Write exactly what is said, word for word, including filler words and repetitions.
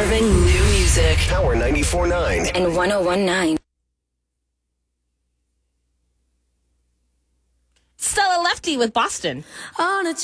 Urban New Music. Power ninety-four point nine. And one oh one point nine. Stella Lefty with Boston. On a